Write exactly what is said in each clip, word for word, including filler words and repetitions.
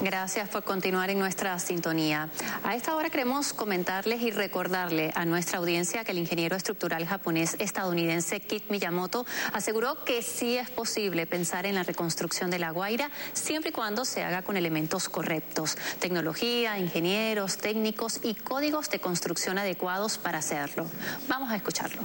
Gracias por continuar en nuestra sintonía. A esta hora queremos comentarles y recordarle a nuestra audiencia que el ingeniero estructural japonés estadounidense Kit Miyamoto aseguró que sí es posible pensar en la reconstrucción de La Guaira siempre y cuando se haga con elementos correctos, tecnología, ingenieros, técnicos y códigos de construcción adecuados para hacerlo. Vamos a escucharlo.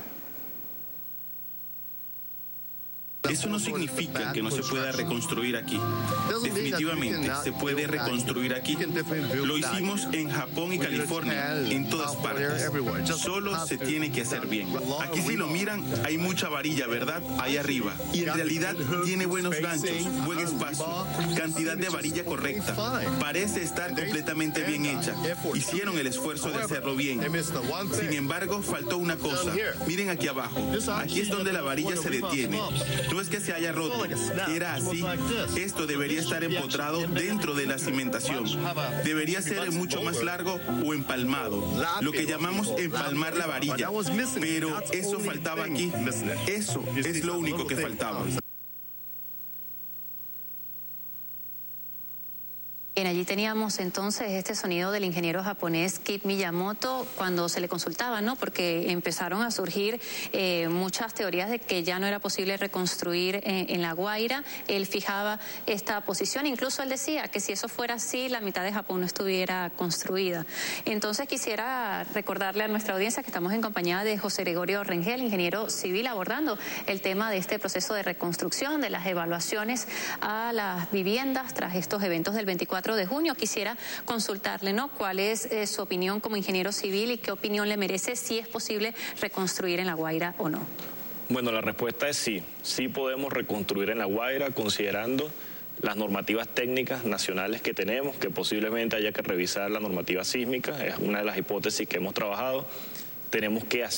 Eso no significa que no se pueda reconstruir aquí. Definitivamente se puede reconstruir aquí. Lo hicimos en Japón y California, en todas partes. Solo se tiene que hacer bien. Aquí si lo miran, hay mucha varilla, ¿verdad? Ahí arriba. Y en realidad tiene buenos ganchos, buen espacio, cantidad de varilla correcta. Parece estar completamente bien hecha. Hicieron el esfuerzo de hacerlo bien. Sin embargo, faltó una cosa. Miren aquí abajo. Aquí es donde la varilla se detiene. No es que se haya roto, era así. Esto debería estar empotrado dentro de la cimentación. Debería ser mucho más largo o empalmado, lo que llamamos empalmar la varilla. Pero eso faltaba aquí. Eso es lo único que faltaba. Bien, allí teníamos entonces este sonido del ingeniero japonés Kit Miyamoto cuando se le consultaba, ¿no? Porque empezaron a surgir eh, muchas teorías de que ya no era posible reconstruir en, en La Guaira. Él fijaba esta posición, incluso él decía que si eso fuera así, la mitad de Japón no estuviera construida. Entonces quisiera recordarle a nuestra audiencia que estamos en compañía de José Gregorio Rengel, ingeniero civil, abordando el tema de este proceso de reconstrucción, de las evaluaciones a las viviendas tras estos eventos del veinticuatro de junio. Quisiera consultarle, ¿no?, cuál es eh, su opinión como ingeniero civil y qué opinión le merece si es posible reconstruir en La Guaira o no. Bueno, la respuesta es sí. Sí podemos reconstruir en La Guaira considerando las normativas técnicas nacionales que tenemos, que posiblemente haya que revisar la normativa sísmica, es una de las hipótesis que hemos trabajado. Tenemos que hacer